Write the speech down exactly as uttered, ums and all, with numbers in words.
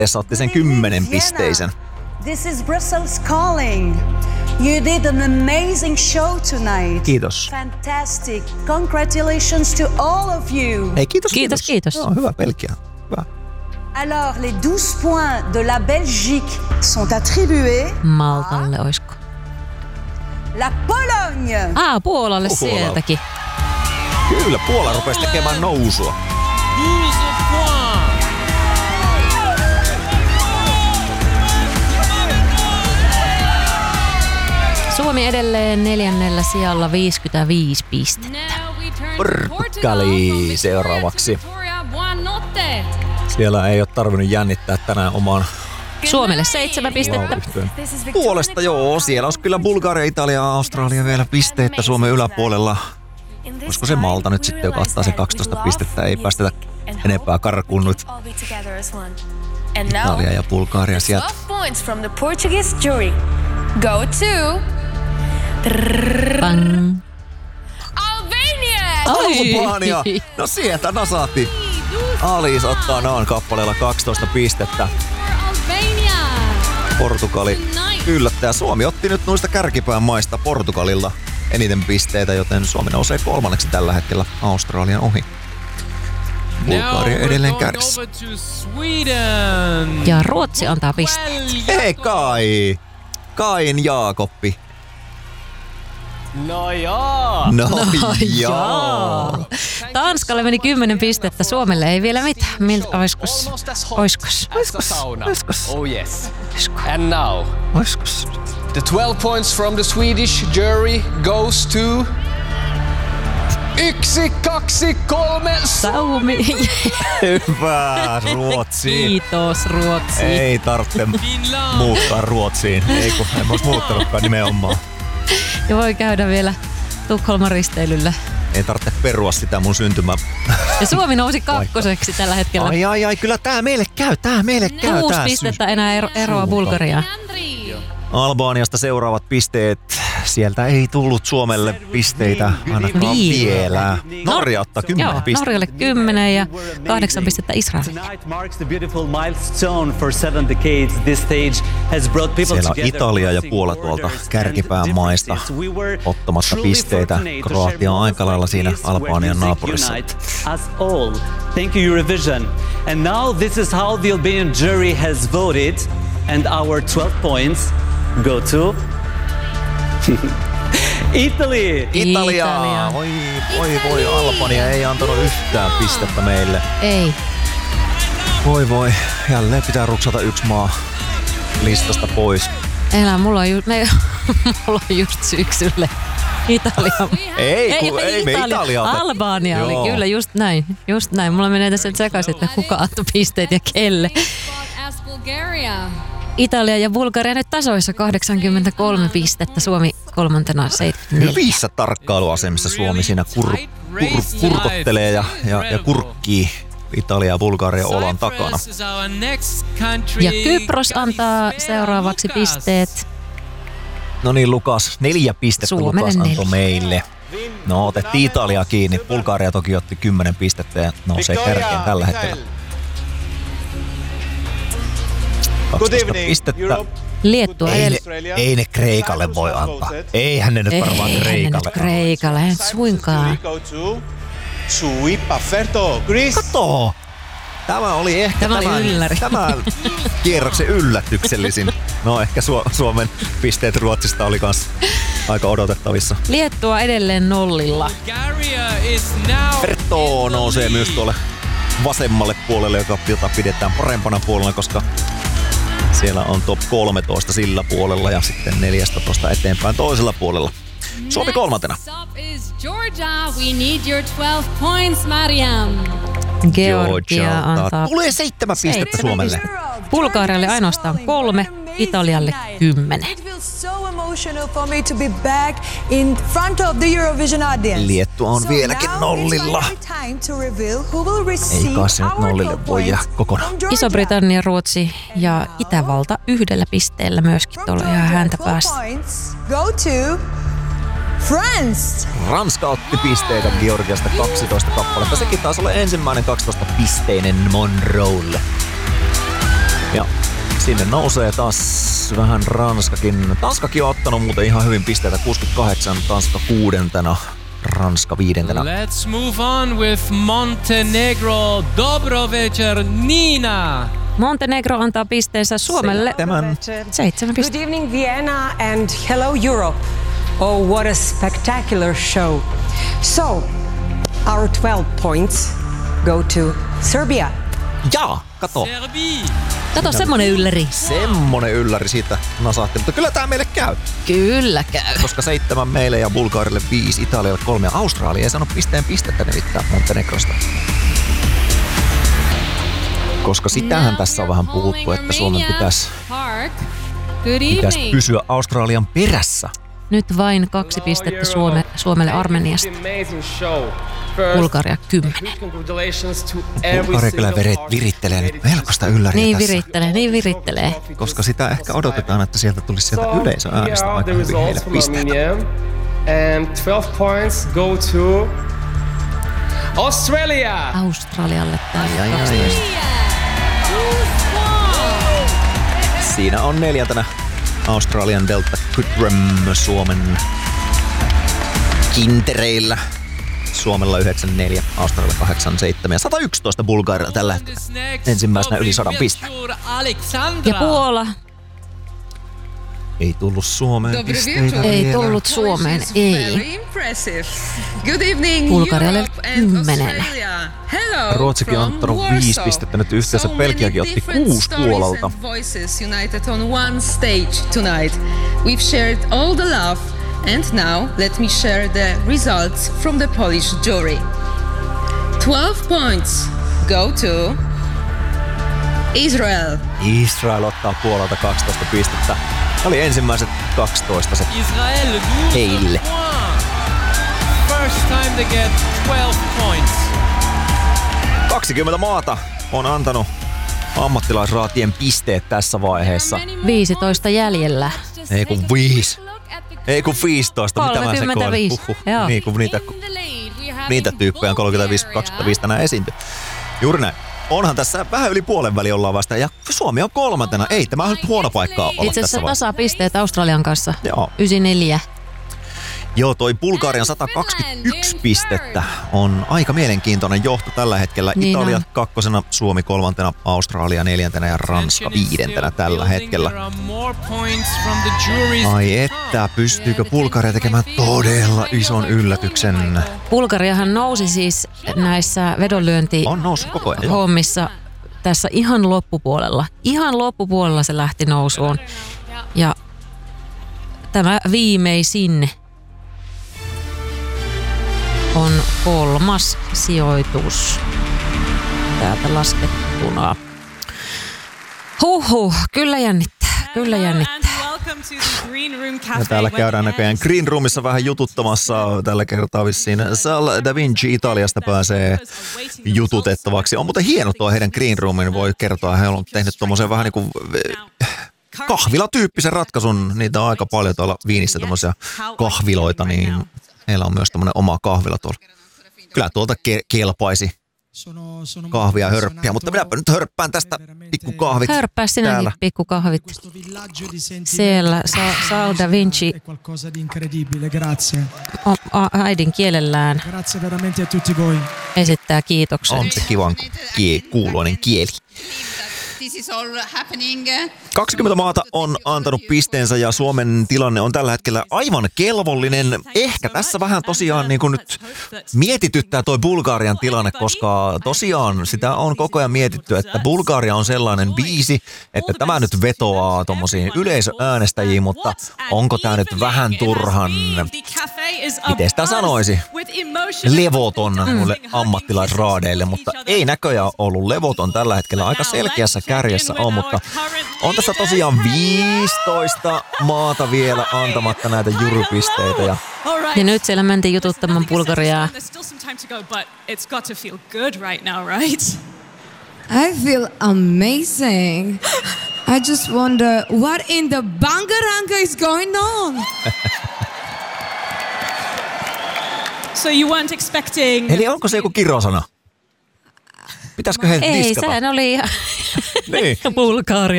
Tessa otti sen kymmenen pisteisen. This is Brussels calling. You did an amazing show tonight. Kiitos. Fantastic. Congratulations to all of you. Hei, kiitos, kiitos. Kiitos, kiitos. No, hyvä Belgia. Hyvä. Alors, les douze points de la Belgique sont attribués Maltalle oisko? La Pologne. Ah, Puolalle Puola. sieltäkin. Kyllä, Puola rupesi tekemään nousua. Suomi edelleen neljännellä sijalla viisikymmentäviisi pistettä. Portugali seuraavaksi. Siellä ei ole tarvinnut jännittää tänään omaan Suomelle seitsemän pistettä. puolesta, joo. Siellä olisi kyllä Bulgaria, Italia ja Australia vielä pisteitä Suomen yläpuolella. Olisiko se Malta nyt sitten, joka ottaa se kaksitoista pistettä? Ei päästetä enempää karkuun nyt. Italia ja Bulgaria sieltä. Go to Bang. Albania! No sieltä nasahti. Alice ottaa naan kappaleella kaksitoista pistettä. Portugali yllättää. Suomi otti nyt noista kärkipään maista Portugalilla eniten pisteitä, joten Suomi nousee kolmanneksi tällä hetkellä Australian ohi. Bulgaria edelleen kärjessä. Ja Ruotsi antaa pisteet. Hei Kai! Kain Jaakoppi. No joo. No, No joo. joo. Tanskalle meni kymmenen pistettä, Suomelle ei vielä mitään. Miltä oiskos? Oiskos? Oiskos? Oiskos? Oh yes. And now Oiskos? the twelve points from the Swedish jury goes to yksi, kaksi, kolme. Saumi. Hyvä Ruotsi. Kiitos Ruotsi. Ei tarvitse muuttaa Ruotsiin. Ei kun en olisi muuttanutkaan nimenomaan. Ja voi käydä vielä Tukholman risteilyllä. Ei tarvitse perua sitä mun syntymää. Ja Suomi nousi kakkoseksi tällä hetkellä. Ai ai ai, kyllä tää meille käy, tää meille käy. Kuusi tää pistettä enää ero, eroa Bulgariaan. Albaniasta seuraavat pisteet. Sieltä ei tullut Suomelle pisteitä ainakaan vielä. Norja ottaa kymmenen Joo, pistettä. Norjalle kymmenen ja kahdeksan pistettä Israelille. Siellä on Italia ja Puola tuolta kärkipään maista ottamatta pisteitä. Kroatia on aika lailla siinä Albanian naapurissa. Thank you Eurovision. And now this is how the Albanian jury has voted and our twelve points go to Italy. Italia! Italia. Voi, voi, voi, Albania ei antanut yhtään pistettä meille. Ei. Voi voi, jälleen pitää ruksata yksi maa listasta pois. Elä, mulla on, ju- me, mulla on just syksylle Italia. Ei, ku, ei me Italia otet- Albania Joo. oli, kyllä, just näin. Just näin. Mulla menee tässä sekaisin, että kuka antoi pisteet ja kelle. Italia ja Bulgaria nyt tasoissa kahdeksankymmentäkolme pistettä. Suomi kolmantena seitsemänkymmentäneljä. Hyvissä tarkkailuasemissa Suomi siinä kur, kur, kurkottelee ja, ja, ja kurkkii Italia ja Bulgaria olan takana. Ja Kypros antaa seuraavaksi pisteet. No niin, Lukas, neljä pistettä Suomelle Lukas antoi neljä. meille. No, otettiin Italia kiinni. Bulgaria toki otti kymmenen pistettä ja nousee kärkeen tällä hetkellä. kaksitoista pistettä. Liettua Ei ei, ne, ei ne Kreikalle voi antaa. Eihän ne nyt varmaan ei, Kreikalle. nyt Kreikalle, ei nyt suinkaan. Kato! Tämä oli ehkä Tämä oli tämän, ylläri. tämän kierroksen yllätyksellisin. No ehkä Su- Suomen pisteet Ruotsista oli kans aika odotettavissa. Liettua edelleen nollilla. Pertoo nousee myös tuolle vasemmalle puolelle, joka jota pidetään parempana puolella, koska siellä on top kolmetoista sillä puolella ja sitten neljätoista eteenpäin toisella puolella. Suomi kolmantena. Georgia antaa Tulee seitsemän pistettä Suomelle. pistettä. Bulgarialle ainoastaan kolme, Italialle kymmenen. Liettua on vieläkin nollilla. Ei kai se nyt nollille voi jää kokonaan. Iso-Britannia, Ruotsi ja Itävalta yhdellä pisteellä myöskin tuolla ihan häntä päässä. France. Ranska otti pisteitä Georgiasta kaksitoista kappaletta. Sekin taas oli ensimmäinen kaksitoista pisteinen Monroelle. Ja sinne nousee taas vähän Ranskakin. Tanskakin on ottanut muuten ihan hyvin pisteitä. kuusikymmentäkahdeksan, Tanska kuudentena, Ranska viidentenä. Let's move on with Montenegro. Dobro večer, Nina. Montenegro antaa pisteensä Suomelle Tämän. seitsemän pistettä. Good evening, Vienna, and hello, Europe. Oh, what a spectacular show. So, our twelve points go to Serbia. Jaa, kato. Serbie. Kato, semmonen ylläri. Semmonen ylläri siitä nasahti, mutta kyllä tää meille käy. Kyllä käy. Koska seitsemän meille ja Bulgaarille viisi, Italialle kolme ja Australia ei sano pisteen pistettä nimittäin Montenegrosta. Koska sitähän tässä on vähän puhuttu, että Suomen pitäisi, pitäisi pysyä Australian perässä. Nyt vain kaksi pistettä Suome, Suomelle Armeniasta. Bulgaria kymmenen. Bulgaria kyllä veret, virittelee nyt melkoista ylläriä Niin tässä. virittelee, niin virittelee. Koska sitä ehkä odotetaan, että sieltä tulisi sieltä yleisöäänestä aika hyvin heille pisteitä. And twelve points go to Australia. Australialle täällä Ai, ai, kaksitoista. Siinä on neljäntenä Australian Delta Goodrem Suomen kintereillä. Suomella yhdeksänkymmentäneljä, Australia kahdeksankymmentäseitsemän ja sata yksitoista Bulgaria tällä ensimmäisenä yli sadan pisteen. Ja Puola. Ei tullut Suomeen pisteitä Ei vielä. tullut Suomeen, ei. Good evening, Bulgarialle Europe and kymmenen. Australia. Hello Ruotsikin on from ottanut Warsaw. viisi pistettä nyt yhteensä. So Belgiakin many otti different kuusi stories Puolalta. and voices united on one stage tonight. We've shared all the love, and now let me share the results from the Polish jury. twelve points go to Israel. Israel ottaa Puolalta kaksitoista pistettä. Oli ensimmäiset kaksitoista se Israel heille. points. First time they get twelve points. kaksikymmentä maata on antanut ammattilaisraatien pisteet tässä vaiheessa. viisitoista jäljellä. Ei kun viisi. Ei kun viisitoista. Mitä mä kolmekymmentäviisi. sekoilen? Joo. Niin kuin niitä, niitä tyyppejä on kolmekymmentäviisi kaksikymmentäviisi tänään esiintyy. Juuri näin. Onhan tässä vähän yli puolen väli ollaan vasta. Ja Suomi on kolmantena. Ei tämä on nyt huono paikka olla Itse asiassa tässä vaiheessa. tasapisteet Australian kanssa. Joo. yhdeksänkymmentäneljä. Joo, toi Bulgarian sata kaksikymmentäyksi pistettä on aika mielenkiintoinen johto tällä hetkellä. Niin Italia on. kakkosena, Suomi kolmantena, Australia neljäntenä ja Ranska viidentenä tällä hetkellä. Ai että, pystyykö Bulgaria tekemään todella ison yllätyksen? Bulgariahan nousi siis näissä vedonlyönti On noussut koko ajan. joo. hommissa tässä ihan loppupuolella. Ihan loppupuolella se lähti nousuun. Ja tämä viimeisin on kolmas sijoitus täältä laskettuna. Huhhuh, kyllä jännittää, kyllä jännittää. Ja täällä käydään näköjään Green Roomissa vähän jututtamassa. Tällä kertaa vissiin Sal Da Vinci Italiasta pääsee jututettavaksi. On muuten hieno tuo heidän Green Roomin, voi kertoa. He on tehnyt tuommoisen vähän niin kuin kahvilatyyppisen ratkaisun. Niitä on aika paljon tuolla Viinissä tämmöisiä kahviloita, niin heillä on myös tämmöinen oma kahvila tuolla. Kyllä tuolta ke- kelpaisi kahvia hörppiä, mutta minäpä nyt hörppään tästä pikkukahvit Hörppää sinäkin täällä. pikkukahvit. Siellä Sa- Sal Da Vinci o- a- äidin kielellään esittää kiitoksen. On se kivan kie- kuuloinen kieli. This is all happening. kaksikymmentä maata on antanut pisteensä ja Suomen tilanne on tällä hetkellä aivan kelvollinen. Ehkä tässä vähän tosiaan niin kuin nyt mietityttää toi Bulgarian tilanne, koska tosiaan sitä on koko ajan mietitty, että Bulgaria on sellainen biisi, että tämä nyt vetoaa tommosiin yleisöäänestäjiin, mutta onko tämä nyt vähän turhan, miten sitä sanoisi, levoton noille ammattilaisraadeille, mutta ei näköjään ollut levoton tällä hetkellä. Aika selkeässä kärjessä on, mutta on tässä tosiaan viisitoista maata vielä antamatta näitä jurupisteitä. Ja Ja nyt siellä mentiin jututtamaan Bulgariaa. I feel amazing. I just wonder what in the bangaranga is going on. So you weren't expecting... Eli onko se joku kirosana? Pitäisikö he Ei, diskata? sehän oli ihan... Niin. Bulgaria.